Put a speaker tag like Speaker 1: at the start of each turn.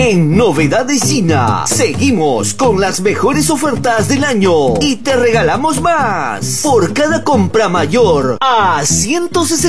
Speaker 1: En Novedades China, seguimos con las mejores ofertas del año y te regalamos más. Por cada compra mayor a 160